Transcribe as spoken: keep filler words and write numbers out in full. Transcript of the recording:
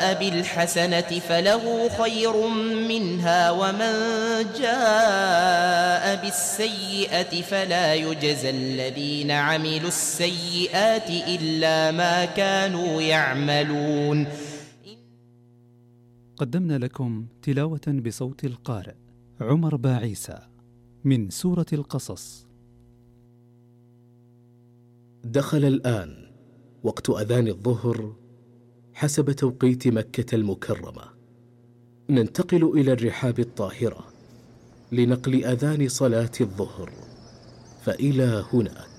بالحسنة فله خير منها ومن جاء بالسيئة فلا يجزى الذين عملوا السيئات إلا ما كانوا يعملون. قدمنا لكم تلاوة بصوت القارئ عمر باعيسى من سورة القصص. دخل الآن وقت أذان الظهر حسب توقيت مكة المكرمة. ننتقل إلى الرحاب الطاهرة لنقل أذان صلاة الظهر، فإلى هناك.